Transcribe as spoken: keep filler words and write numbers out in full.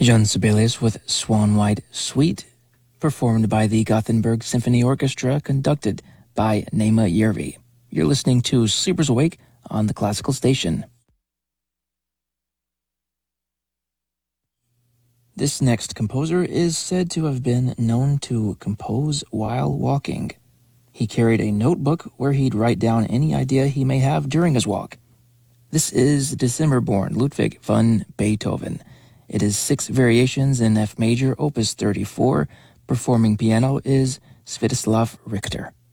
Jean Sibelius with Swan White Suite, performed by the Gothenburg Symphony Orchestra, conducted by Naima Yervi. You're listening to Sleepers Awake on the Classical Station. This next composer is said to have been known to compose while walking. He carried a notebook where he'd write down any idea he may have during his walk. This is December-born Ludwig van Beethoven. It is six variations in F major, opus thirty-four. Performing piano is Sviatoslav Richter.